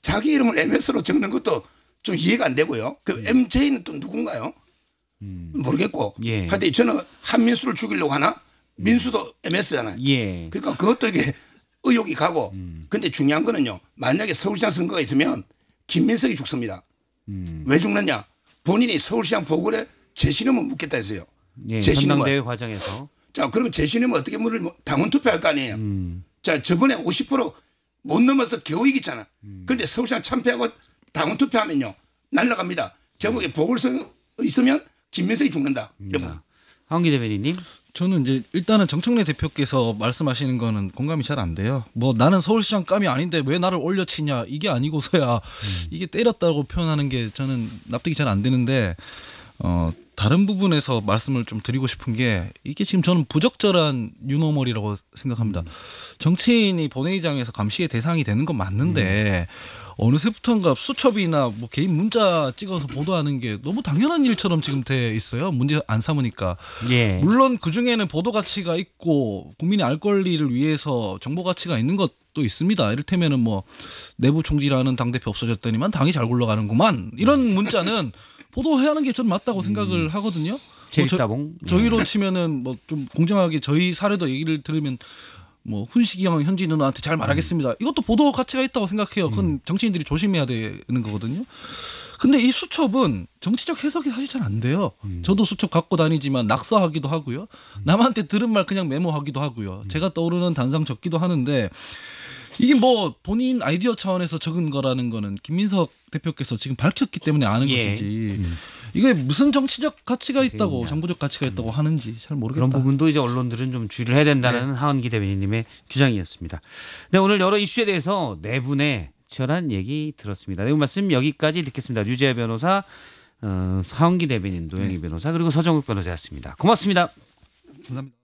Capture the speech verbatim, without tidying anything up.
자기 이름을 엠에스로 적는 것도 좀 이해가 안 되고요. 그 음. 엠제이는 또 누군가요? 음. 모르겠고. 예. 하여튼 저는 한민수를 죽이려고 하나? 민수도 엠에스잖아요. 예. 그러니까 그것도 이게 의혹이 가고. 음. 근데 중요한 거는요. 만약에 서울시장 선거가 있으면 김민석이 죽습니다. 음. 왜 죽느냐? 본인이 서울시장 보궐에 재신임을 묻겠다 했어요. 예. 재신임을. 전당대회 과정에서. 자, 그러면 재신임을 어떻게 물을 당원 투표할 거 아니에요. 음. 자, 저번에 오십 퍼센트 못 넘어서 겨우 이겼잖아. 음. 그런데 서울시장 참패하고 당원 투표하면요. 날라갑니다. 결국에 보궐선 있으면 김민석이 죽는다. 이러면. 하원기 대변인님. 저는 이제 일단은 정청래 대표께서 말씀하시는 거는 공감이 잘 안 돼요. 뭐 나는 서울시장 감이 아닌데 왜 나를 올려치냐 이게 아니고서야 음. 이게 때렸다고 표현하는 게 저는 납득이 잘 안 되는데 어 다른 부분에서 말씀을 좀 드리고 싶은 게 이게 지금 저는 부적절한 유노멀이라고 생각합니다. 음. 정치인이 본회의장에서 감시의 대상이 되는 건 맞는데 음. 어느새부턴가 수첩이나 뭐 개인 문자 찍어서 보도하는 게 너무 당연한 일처럼 지금 돼 있어요. 문제 안 삼으니까. 예. 물론 그 중에는 보도 가치가 있고 국민의 알 권리를 위해서 정보 가치가 있는 것도 있습니다. 이를테면은 뭐 내부 총질하는 당 대표 없어졌더니만 당이 잘 굴러가는구만 이런 문자는 보도해야 하는 게 저는 맞다고 생각을 하거든요. 제일다봉. 뭐 저, 저희로 치면은 뭐 좀 공정하게 저희 사례도 얘기를 들으면. 뭐 훈시경 현지 누나한테 잘 말하겠습니다. 음. 이것도 보도 가치가 있다고 생각해요. 그건 음. 정치인들이 조심해야 되는 거거든요. 근데 이 수첩은 정치적 해석이 사실 잘 안 돼요. 음. 저도 수첩 갖고 다니지만 낙서하기도 하고요. 음. 남한테 들은 말 그냥 메모하기도 하고요. 음. 제가 떠오르는 단상 적기도 하는데 이게 뭐 본인 아이디어 차원에서 적은 거라는 거는 김민석 대표께서 지금 밝혔기 때문에 아는 예. 것이지. 음. 이게 무슨 정치적 가치가 있다고 재밌냐. 정보적 가치가 있다고 하는지 잘 모르겠다. 그런 부분도 이제 언론들은 좀 주의를 해야 된다는 네. 하원기 대변인님의 주장이었습니다. 네, 오늘 여러 이슈에 대해서 네 분의 치열한 얘기 들었습니다. 네, 말씀 여기까지 듣겠습니다. 유재하 변호사, 어, 하원기 대변인, 노영희 네. 변호사 그리고 서정욱 변호사였습니다. 고맙습니다. 감사합니다.